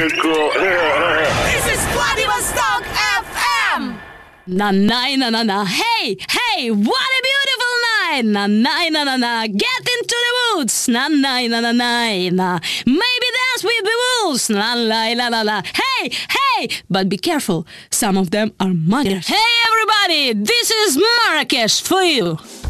cool. This is Vladivostok FM. Na na na na na. Hey, hey, what a beautiful night. Na na na na na. Get into the woods. Na na na na na na. Maybe dance with the wolves. La la la la la. Hey, hey, but be careful. Some of them are muggers. Hey everybody, this is Marrakesh for you.